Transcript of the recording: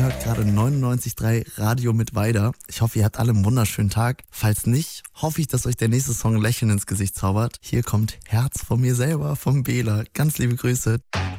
hört gerade 99.3 Radio mit Weider. Ich hoffe, ihr habt alle einen wunderschönen Tag. Falls nicht, hoffe ich, dass euch der nächste Song ein Lächeln ins Gesicht zaubert. Hier kommt Herz von mir selber, vom Bela. Ganz liebe Grüße.